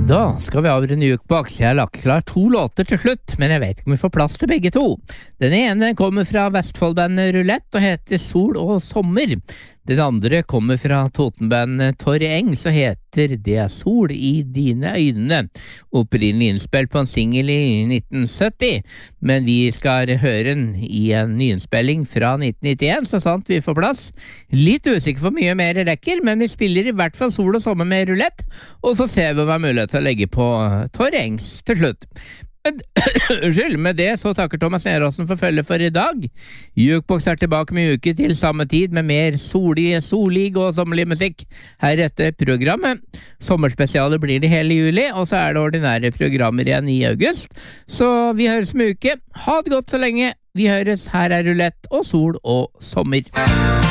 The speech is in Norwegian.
Da skal vi avrunde Jukebox. Jeg har lagt klar 2 låter til slutt, men jeg vet ikke om vi får plass til begge 2. Den ene kommer fra Vestfoldbandet Roulette og heter Sol og Sommer. Den andre kommer fra Totenbandet Torre Eng, så heter Det sol i dine øyne. Opprinnelig innspilt på en single i 1970, men vi skal høre den i en nyinnspilling fra 1991, så sant vi får plass. Litt usikker for mye mer rekker, men vi spiller i hvert fall Sol og Sommer med Roulette, og så ser vi om vi har mulighet til å legge på Torre Engs til slutt. Unnskyld, med det så takker Thomas Neråsen for følge for i dag. Jukebox er tilbake med uke til samme tid med mer solig og sommerlig musikk her etter programmet. Sommerspesialer blir det hele juli, og så er det ordinære programmer igjen i august. Så vi høres med uke. Ha det godt så lenge. Vi høres. Her er Roulette og Sol og Sommer.